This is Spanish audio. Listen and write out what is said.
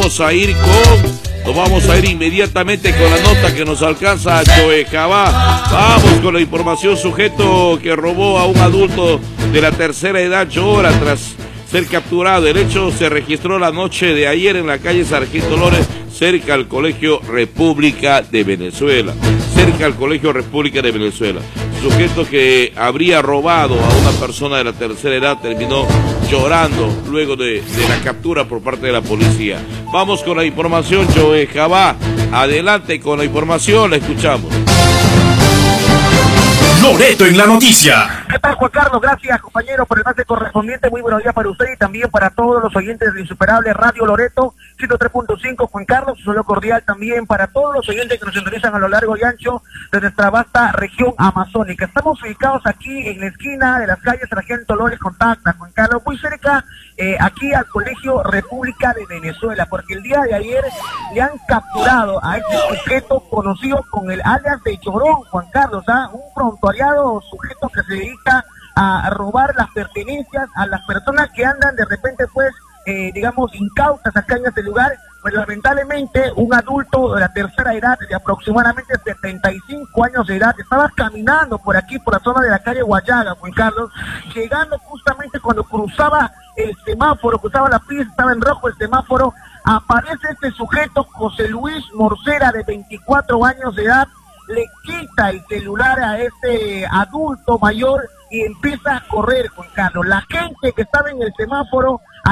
Nos vamos a ir inmediatamente con la nota que nos alcanza a Joe Cabá. Vamos con la información. Sujeto que robó a un adulto de la tercera edad llora tras ser capturado. El hecho se registró la noche de ayer en la calle Sargento Lores, cerca al Colegio República de Venezuela. Sujeto que habría robado a una persona de la tercera edad terminó llorando luego de la captura por parte de la policía. Vamos con la información, Joe Cabá. Adelante con la información, la escuchamos. Loreto en la noticia. ¿Qué tal, Juan Carlos? Gracias, compañero, por el pase correspondiente. Muy buenos días para usted y también para todos los oyentes de Insuperable Radio Loreto 103.5. Juan Carlos, un saludo cordial también para todos los oyentes que nos sintonizan a lo largo y ancho de nuestra vasta región amazónica. Estamos ubicados aquí en la esquina de las calles Sargento Lores con Tacna, Juan Carlos, muy cerca aquí al Colegio República de Venezuela, porque el día de ayer le han capturado a este sujeto conocido con el alias de Llorón, Juan Carlos, un prontuariado sujeto que se dedica a robar las pertenencias a las personas que andan de repente pues digamos incautas acá en este lugar. Pues lamentablemente un adulto de la tercera edad, de aproximadamente 75 años de edad, estaba caminando por aquí, por la zona de la calle Guayaga, Juan Carlos, llegando justamente cuando cruzaba el semáforo, cruzaba la pista, estaba en rojo el semáforo, aparece este sujeto, José Luis Morcera, de 24 años de edad, le quita el celular a este adulto mayor y empieza a correr, Juan Carlos. La gente que estaba en el semáforo